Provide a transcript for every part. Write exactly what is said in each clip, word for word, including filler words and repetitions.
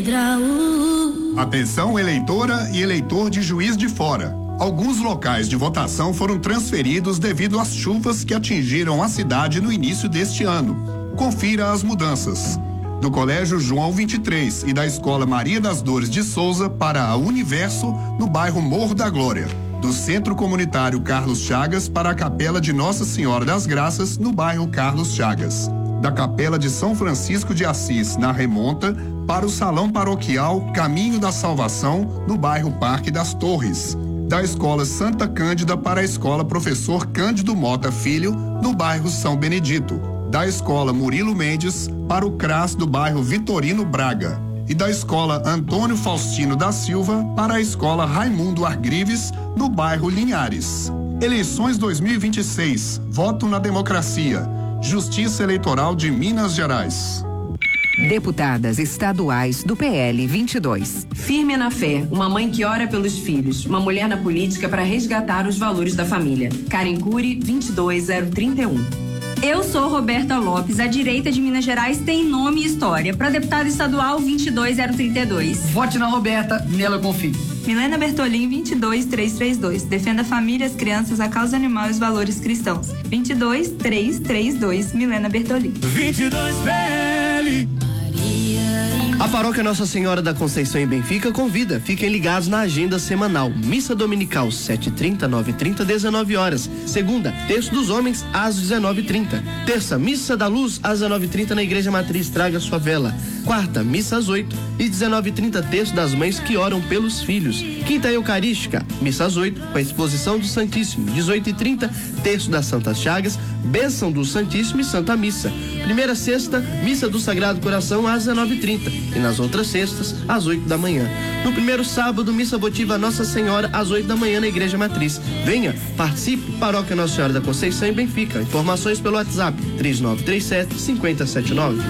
Atenção, eleitora e eleitor de Juiz de Fora. Alguns locais de votação foram transferidos devido às chuvas que atingiram a cidade no início deste ano. Confira as mudanças. Do Colégio João vinte e três e da Escola Maria das Dores de Souza para a Universo, no bairro Morro da Glória. Do Centro Comunitário Carlos Chagas para a Capela de Nossa Senhora das Graças, no bairro Carlos Chagas. Da Capela de São Francisco de Assis, na Remonta, para o Salão Paroquial Caminho da Salvação, no bairro Parque das Torres. Da Escola Santa Cândida para a Escola Professor Cândido Mota Filho, no bairro São Benedito. Da Escola Murilo Mendes para o C R A S do bairro Vitorino Braga. E da Escola Antônio Faustino da Silva para a Escola Raimundo Argrives, no bairro Linhares. Eleições dois mil e vinte e seis. Voto na democracia. Justiça Eleitoral de Minas Gerais. Deputadas estaduais do P L vinte e dois. Firme na fé, uma mãe que ora pelos filhos, uma mulher na política para resgatar os valores da família. Karen Cury, vinte e dois zero trinta e um. Eu sou Roberta Lopes, a direita de Minas Gerais tem nome e história. Para deputada estadual vinte e dois zero trinta e dois. Vote na Roberta, nela eu confio. Milena Bertolin, vinte e dois trezentos e trinta e dois. Defenda a família, as crianças, a causa animal e os valores cristãos. vinte e dois trezentos e trinta e dois, Milena Bertolin. vinte e dois P L. A Paróquia Nossa Senhora da Conceição em Benfica convida. Fiquem ligados na agenda semanal. Missa dominical, sete e trinta, nove e trinta, dezenove horas. Segunda, Terço dos Homens, às dezenove e trinta. Terça, Missa da Luz, às dezenove e trinta na Igreja Matriz. Traga sua vela. Quarta, Missa às oito e dezenove e trinta, Terço das Mães que oram pelos filhos. Quinta, Eucarística, Missa às oito, com a exposição do Santíssimo. dezoito e trinta, Terço das Santas Chagas, Bênção do Santíssimo e Santa Missa. Primeira sexta, Missa do Sagrado Coração, às dezenove e trinta. E nas outras sextas, às oito da manhã. No primeiro sábado, missa votiva Nossa Senhora, às oito da manhã na Igreja Matriz. Venha, participe, Paróquia Nossa Senhora da Conceição em Benfica. Informações pelo WhatsApp, três nove três sete, cinco zero sete nove.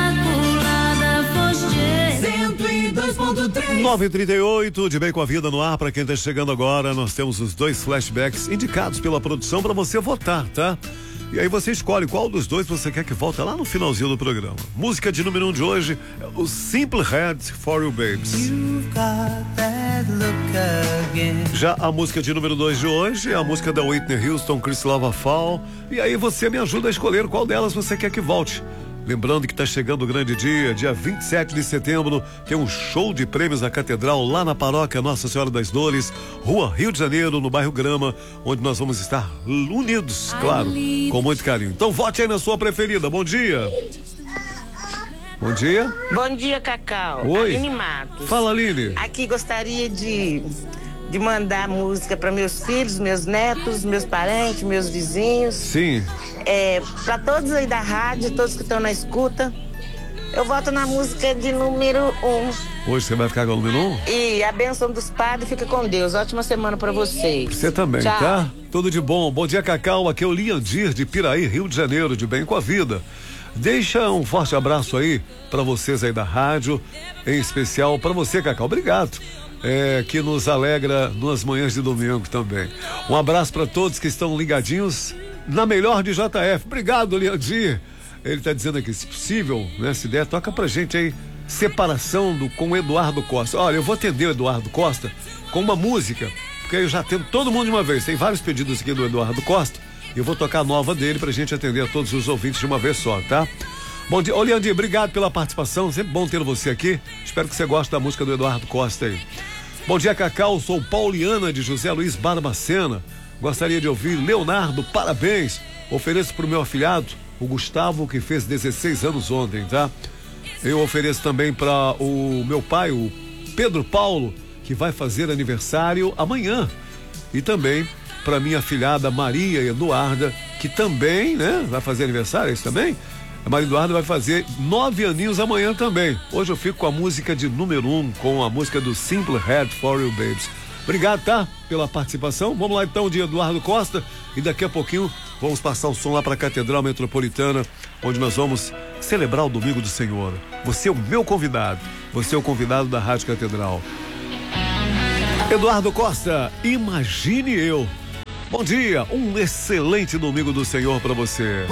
nove e trinta e oito, de bem com a vida no ar. Para quem está chegando agora, nós temos os dois flashbacks indicados pela produção para você votar, tá? E aí você escolhe qual dos dois você quer que volte lá no finalzinho do programa. Música de número um de hoje é o Simple Red For You Babes. Já a música de número dois de hoje é a música da Whitney Houston, Chris Lava Fall. E aí você me ajuda a escolher qual delas você quer que volte. Lembrando que está chegando o grande dia, dia vinte e sete de setembro, tem um show de prêmios da Catedral lá na Paróquia Nossa Senhora das Dores, Rua Rio de Janeiro, no bairro Grama, onde nós vamos estar unidos, claro, com muito carinho. Então vote aí na sua preferida. Bom dia. Bom dia. Bom dia, Cacau. Oi. Aline Matos. Fala, Aline. Aqui gostaria de, de mandar música para meus filhos, meus netos, meus parentes, meus vizinhos. Sim. É, para todos aí da rádio, todos que estão na escuta, eu voto na música de número um. Hoje você vai ficar com o número um? E a bênção dos padres, fica com Deus. Ótima semana para vocês. Você também, tchau. Tá? Tudo de bom. Bom dia, Cacau. Aqui é o Liandir de Piraí, Rio de Janeiro, de bem com a vida. Deixa um forte abraço aí para vocês aí da rádio, em especial para você, Cacau. Obrigado. É, que nos alegra nas manhãs de domingo também. Um abraço para todos que estão ligadinhos na melhor de J F. Obrigado, Leandir. Ele está dizendo aqui, se possível, né, se der, toca pra gente aí, Separação do, com o Eduardo Costa. Olha, eu vou atender o Eduardo Costa com uma música, porque eu já atendo todo mundo de uma vez. Tem vários pedidos aqui do Eduardo Costa e eu vou tocar a nova dele pra gente atender a todos os ouvintes de uma vez só, tá? Bom dia, ô Leandir, obrigado pela participação, sempre bom ter você aqui. Espero que você goste da música do Eduardo Costa aí. Bom dia, Cacau, sou Pauliana de José Luiz Barbacena. Gostaria de ouvir Leonardo, parabéns. Ofereço pro meu afilhado, o Gustavo, que fez dezesseis anos ontem, tá? Eu ofereço também para o meu pai, o Pedro Paulo, que vai fazer aniversário amanhã. E também para minha afilhada Maria Eduarda, que também, né, vai fazer aniversário, é isso também? A Maria Eduarda vai fazer nove aninhos amanhã também. Hoje eu fico com a música de número um, com a música do Simple Red For You Babes. Obrigado, tá? Pela participação. Vamos lá então de Eduardo Costa e daqui a pouquinho vamos passar o som lá para a Catedral Metropolitana, onde nós vamos celebrar o Domingo do Senhor. Você é o meu convidado, você é o convidado da Rádio Catedral. Eduardo Costa, Imagine Eu. Bom dia, um excelente Domingo do Senhor para você.